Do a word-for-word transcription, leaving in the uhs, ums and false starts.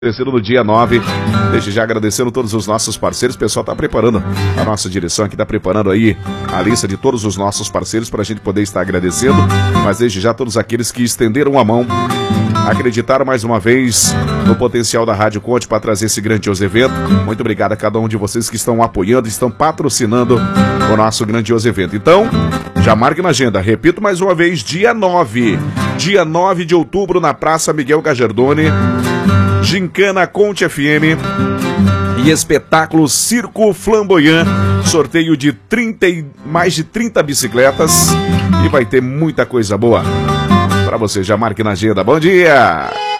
Acontecendo no dia nove, desde já agradecendo todos os nossos parceiros. O pessoal está preparando, a nossa direção aqui está preparando aí a lista de todos os nossos parceiros para a gente poder estar agradecendo, mas desde já todos aqueles que estenderam a mão, acreditaram mais uma vez no potencial da Rádio Conte para trazer esse grandioso evento. Muito obrigado a cada um de vocês que estão apoiando, estão patrocinando o nosso grandioso evento. Então, já marque na agenda, repito mais uma vez, dia nove, dia nove de outubro na Praça Miguel Gagerdoni, Gincana Conte F M e espetáculo Circo Flamboyant, sorteio de trinta, mais de trinta bicicletas e vai ter muita coisa boa para você. Já marque na agenda. Bom dia!